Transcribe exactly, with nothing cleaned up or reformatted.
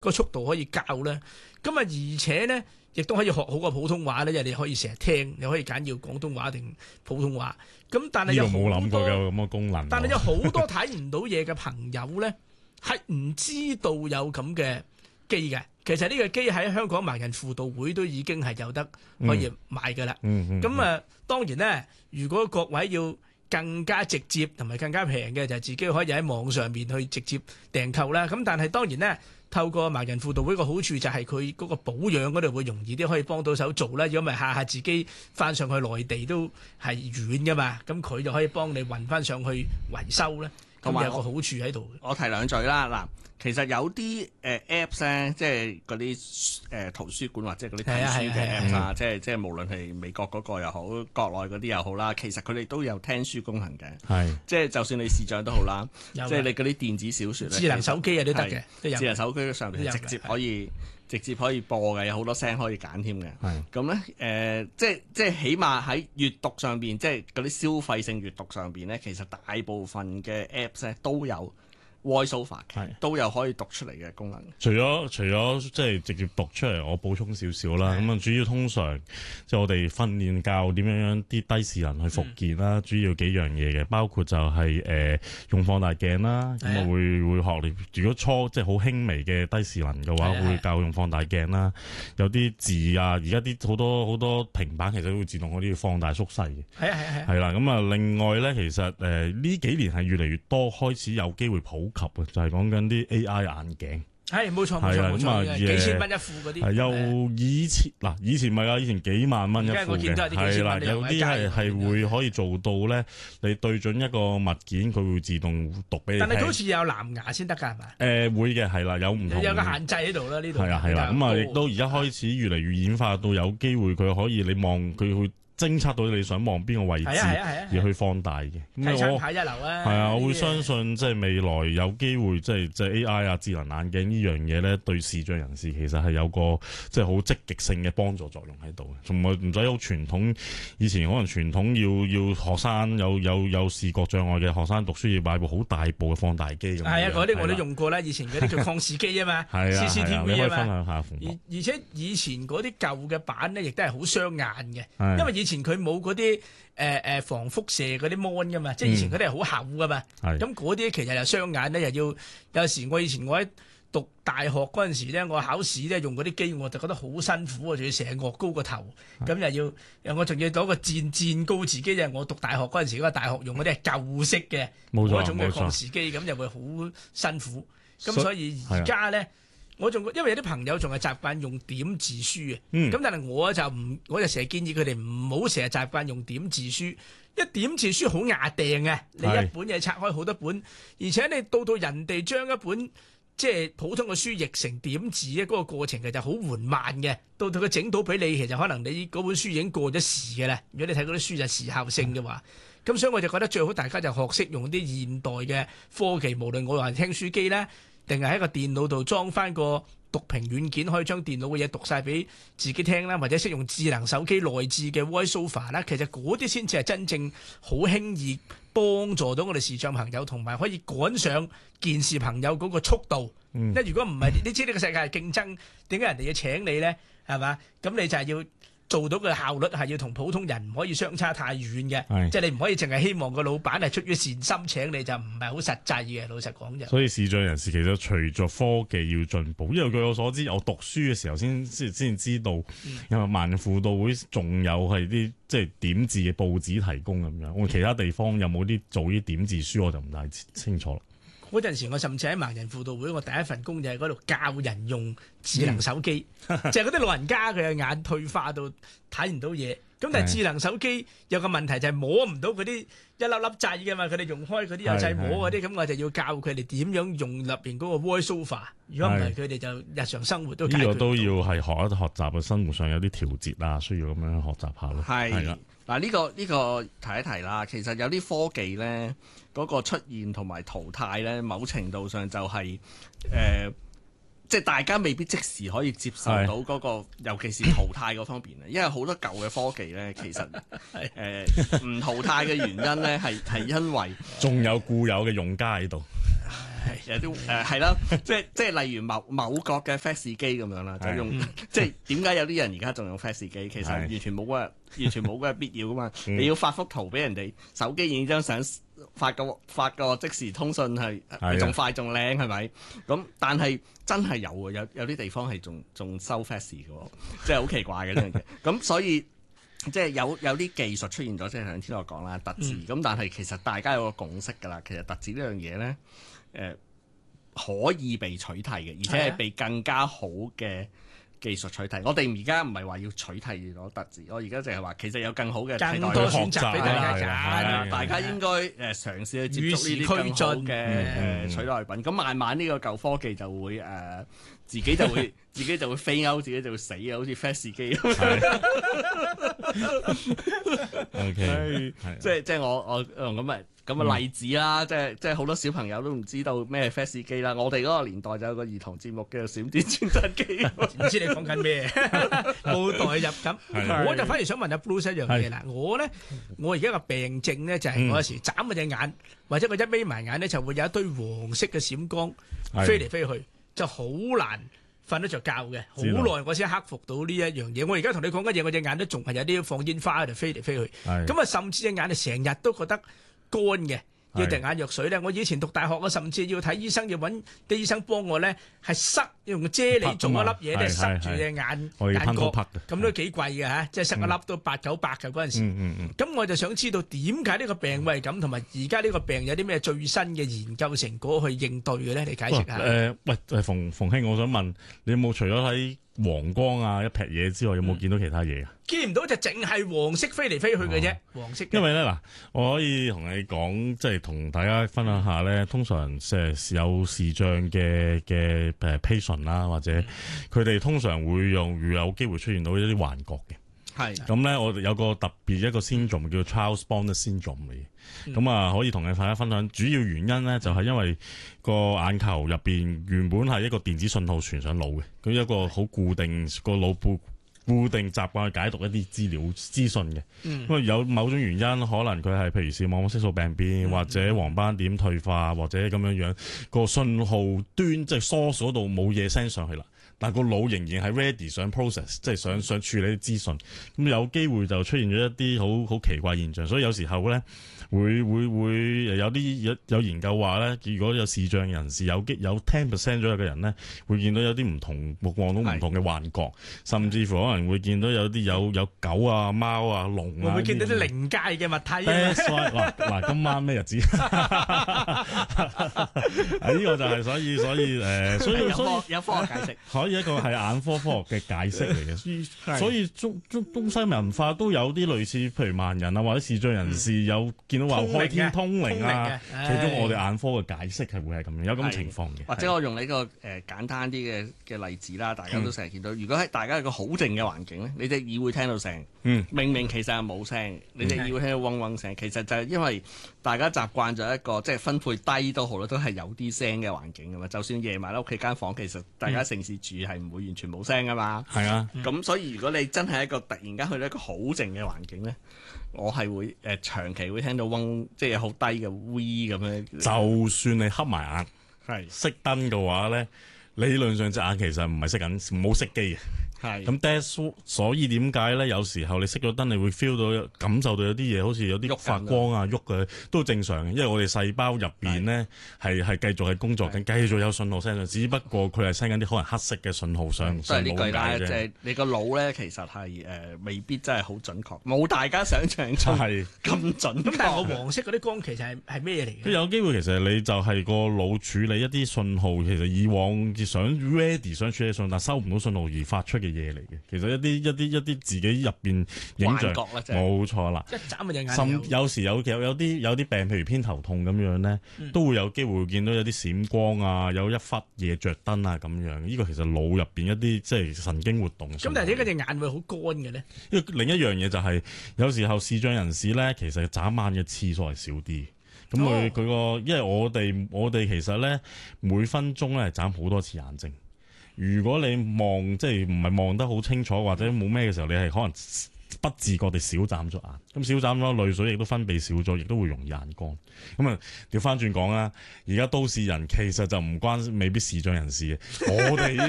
個速度可以較咧。咁啊，而且咧亦都可以學好個普通話咧，因為你可以成日聽，你可以揀要廣東話定普通話。咁但係有好冇諗過多有咁嘅功能。 但係有好多睇唔到嘢嘅朋友咧，係唔知道有咁嘅機嘅。其實呢個機喺香港盲人輔導會都已經係有得可以買㗎啦。 嗯嗯。 咁啊，當然咧，如果各位要更加直接同埋更加平嘅，就自己可以喺網上面去直接訂購啦。咁但係當然咧，透過盲人輔導會個好處就係佢嗰個保養嗰度會容易啲，可以幫到手做啦。如果咪下下自己翻上去內地都係遠噶嘛，咁佢就可以幫你運翻上去維修咧。咁有個好處喺度。 我提兩句啦，嗱，其實有啲誒 Apps 咧，即係嗰啲誒圖書館或者嗰啲睇書嘅 Apps 啊，即係即係無論係美國嗰個又好，國內嗰啲又好啦，其實佢哋都有聽書功能嘅。係，即係就算你視像都好啦，即係你嗰啲電子小説咧， 智能手機啊都得嘅， 智能手機上邊直接可以直接可以播嘅，有好多聲可以揀添嘅。係，咁咧誒，即係即係起碼喺閱讀上邊，即係嗰啲消費性閱讀上邊咧，其實大部分嘅 Apps 咧都有 VoiceOver 嘅，都有可以讀出嚟嘅功能。 除咗除咗即係直接讀出嚟，我補充少少啦。咁啊，主要通常即係我哋訓練教點樣樣啲低視能去復健啦，嗯、主要幾樣嘢嘅，包括就係、是、誒、呃、用放大鏡啦。咁啊會會學你，如果初即係好輕微嘅低視能嘅話，會教用放大鏡啦。有啲字啊，而家啲好多好多平板其實都會自動嗰啲放大縮細嘅。係啊係啊係。係啦，咁啊另外咧，其實誒呢、呃、幾年係越嚟越多開始有機會普及嘅，就係講緊啲 A I 眼鏡。係冇錯冇錯冇錯，幾千蚊一副嗰啲。係由以前嗱，以前咪啊，以前幾萬蚊一副嘅。係啦，有啲係係會可以做到咧，你對準一個物件，佢會自動讀俾你聽。但係佢好似有藍牙先得㗎，係咪？誒會嘅，係啦，有唔同。有個限制喺度啦，呢度。係啊係啦，咁啊亦都而家開始越嚟越演化到有機會佢可以你望佢會偵測到你想望邊個位置，而去放大嘅。 睇親牌一流啊！ 係啊，我會相信即係未來有機會，即係即係 A I 啊、智能眼鏡呢樣嘢咧，對視障人士其實係有個即係好積極性嘅幫助作用喺度嘅。同埋唔使好傳統，以前可能傳統要要學生有有有視覺障礙嘅學生讀書要買部好大部嘅放大機咁。係啊，嗰啲我都用過啦。以前嗰啲叫抗視機啊嘛，C C T V 啊嘛。分享下而而且以前嗰啲舊嘅版咧，亦都係好傷眼嘅，因為以前前佢冇嗰啲誒誒防輻射嗰啲 mon 噶嘛，即係以前嗰啲係好厚噶嘛。咁嗰啲其實又傷眼咧，又要有時我以前我喺讀大學嗰陣時咧，我考試咧用嗰啲機，我就覺得好辛苦啊，仲要成日岳高個頭，咁又要我仲要攞個墊墊高自己。就係我讀大學嗰陣時，嗰個大學用嗰啲係舊式嘅嗰種嘅抗視機，咁又會好辛苦。咁所以而家咧。我仲因為有啲朋友仲係習慣用點字書嘅，咁、嗯、但係我就唔，我就成日建議佢哋唔好成日習慣用點字書，一點字書好牙掟嘅，你一本嘢拆開好多本，而且你到到人哋將一本即係普通嘅書譯成點字咧，嗰、那個過程其實好緩慢嘅，到到佢整到俾你，其實可能你嗰本書已經過咗時嘅啦。如果你睇嗰啲書就時效性嘅話，咁、嗯、所以我就覺得最好大家就學識用啲現代嘅科技，無論我話聽書機啦。定係喺個電腦度裝翻個讀屏軟件，可以將電腦嘅嘢讀晒俾自己聽啦，或者識用智能手機內置嘅 VoiceOver 啦。其實嗰啲先至係真正好輕易幫助到我哋視障朋友，同埋可以趕上健視朋友嗰個速度。嗯、因為如果唔係，你知呢個世界係競爭，點解人哋要請你咧？係嘛？咁你就係要做到嘅效率係要同普通人唔可以相差太遠嘅，即係你唔可以淨係希望個老闆係出於善心請你，就唔係好實際嘅。老實講就，所以視障人士其實除咗科技要進步，因為據我所知，我讀書嘅時候先先先知道，嗯、因為盲人輔導會仲有係啲即係點字嘅報紙提供咁樣。我其他地方有冇啲做啲點字書，我就唔太清楚啦。嗰陣時，我甚至喺盲人輔導會，我第一份工就喺嗰度教人用智能手機，嗯、就係嗰啲老人家佢嘅眼退化到睇唔到嘢。咁但係智能手機有個問題就係摸唔到嗰啲一粒粒掣嘅嘛，佢哋用開嗰啲有掣摸嗰啲，咁我就要教佢哋點樣用入邊嗰個 VoiceOver。如果唔係，佢哋就日常生活都呢、呢個都要係學一學習嘅，生活上有啲調節啊，需要咁樣學習下咯。係啦，嗱呢個呢、呢個提一提啦，其實有啲科技咧。嗰個出現同埋淘汰咧，某程度上就係、是、誒、呃，即係大家未必即時可以接受到嗰、那個，尤其是淘汰嗰方面咧，因為好多舊嘅科技咧，其實誒唔淘汰嘅原因咧，係係因為仲有固有嘅用家喺度。 有啲誒係啦，即係即係例如某某國嘅 fax 機咁樣啦，就用即係點解有啲人而家仲用 fax 機？其實完全冇嗰個完全冇嗰個必要噶嘛。你要發幅圖俾人哋，手機影張相，發個發個即時通訊係仲快仲靚係咪？咁但係真係有喎，有有啲地方係仲仲收 fax 嘅喎，即係好奇怪嘅呢樣嘢。咁所以即係有有啲技術出現咗，即係頭先我講啦，特字。咁、嗯、但係其實大家有個共識㗎啦，其實特字呢樣嘢咧，誒、呃、可以被取替嘅，而且係被更加好嘅技術取替。我哋而家唔係話要取替咗特字，我而家淨係話其實有更好嘅更多選擇俾大家揀， 大家應該誒嘗試去接觸呢啲更好嘅誒取代品。咁慢慢呢個舊科技就會誒、呃、自己就會自己就會飛歐，自己就會死啊，好似 fax 機咁。 OK， 即係即係我我咁咪咁嘅例子啦，嗯、即係即係好多小朋友都唔知道咩係 fax 機啦。我哋嗰個年代就有個兒童節目叫做閃電傳真機， 唔知你講緊咩？冇代入咁，我就反而想問下 Bruce 一樣嘢啦。我咧，我而家個病症咧就係我有時眨嗰隻眼，或者我一眯埋眼咧就會有一堆黃色嘅閃光飛嚟飛去，就好難瞓得着覺嘅，好耐我先克服到呢一樣嘢。我而家同你講緊嘢，我隻眼都仲係有啲放煙花喺度飛嚟飛去。咁啊，甚至隻眼啊成日都覺得乾嘅，要滴眼藥水咧。我以前讀大學，我甚至要睇醫生，要揾啲醫生幫我咧，係塞用啫喱做一粒嘢咧，塞住隻眼眼角，咁都幾貴嘅嚇，即係塞一粒都八九百嘅嗰陣時。咁我就想知道點解呢個病會係咁，同埋而家呢個病有啲咩最新嘅研究成果去應對嘅咧？你解釋下。 誒，喂，馮馮兄，我想問你有冇除咗喺黃光啊一劈嘢之外，有冇見到其他嘢啊？ 見唔到就淨係黃色飛嚟飛去嘅啫，黃色。 因為咧嗱，我可以同你講，即係同大家分享下咧，通常即係有視障嘅嘅誒 patient 啦，或者佢哋通常會用會有機會出現到一啲幻覺嘅。係咁咧，我哋有個特別一個 syndrome 叫 Charles-Bonnet syndrome 嚟嘅。咁啊，可以同你大家分享，主要原因咧就係因為個眼球入邊原本係一個電子信號傳上腦嘅，佢一個好固定個腦部。固定習慣去解讀一啲資料資訊嘅，因為、嗯、有某種原因，可能佢係譬如視網膜色素病變，嗯、或者黃斑點退化，或者咁樣樣個信號端即係 source 嗰度冇嘢 send 上去啦，但係個腦仍然係 ready 想 process， 即係想想處理啲資訊，咁有機會就出現咗一啲好好奇怪現象，所以有時候咧會會會有啲有有研究話咧，如果有視障人士有機有 ten percent 左右嘅人咧，會見到有啲唔同目光到唔同嘅幻覺，甚至乎可能會見到有啲有有狗啊、貓啊、龍啊，會唔會見到啲靈界嘅物體啊？嗱嗱，今晚咩日子？啊，呢個就係所以所以誒，所以所以有科學解釋， 可以一個係眼科科學嘅解釋嚟嘅。所以所以中中東西文化都有啲類似，譬如盲人啊或者視障人士有見到話開天通靈啊，其中我哋眼科嘅解釋係會係咁樣，有咁情況嘅。 或者我用呢個誒簡單啲嘅嘅例子啦，大家都成日見到，如果喺大家一個好靜嘅環境咧，你隻耳會聽到聲，嗯、明明其實係冇聲，你隻耳會聽到嗡嗡聲，其實就係因為大家習慣咗一個即係分配低都好啦，都係有啲聲嘅環境噶嘛。就算夜晚喺屋企間房，其實大家城市住係唔會完全冇聲噶嘛。係啊，咁所以如果你真係一個突然間去到一個好靜嘅環境咧，我係會誒、呃、長期會聽到嗡，即係好低嘅 V 咁樣。 就算你黑埋眼，係熄燈嘅話咧，理論上隻眼其實唔係熄緊，冇熄機嘅。係咁 ，that's 所以點解咧？有時候你熄咗燈，你會 feel 到感受到有啲嘢，好似有啲發光啊、喐嘅，都正常嘅。因為我哋細胞入邊咧係係繼續係工作緊，繼續有信號 send 上，只不過佢係 send 緊啲可能黑色嘅信號上上腦解啫。即係你個腦咧，其實係誒、呃、未必真係好準確，冇大家想象中係咁準。咁但係我黃色嗰啲光其實係係咩嚟嘅？佢有機會其實你就係個腦處理一啲信號，其實以往想 ready 想處理信號，但收唔到信號而發出嘅嘢嚟嘅，其實一啲一啲一啲自己入邊影像，冇錯啦。一眨嘅隻眼。甚有時有有有啲有啲病，譬如偏頭痛咁樣咧，嗯、都會有機會見到有啲閃光啊，有一忽嘢着燈啊咁樣。呢、這個其實腦入邊一啲即係神經活動。咁但係點解隻眼會好乾嘅咧？因為另一樣嘢就係、是、有時候視障人士咧，其實眨眼嘅次數係少啲。咁佢佢個，因為我哋我哋其實咧每分鐘咧眨好多次眼睛。如果你望即係唔係望得好清楚或者冇咩嘅時候，你係可能不自覺地少眨咗眼。咁少眨咗淚水亦都分泌少咗，亦都會容易眼乾。咁啊，調翻轉講啦，而家都市人其實就唔關未必視障人士嘅，我哋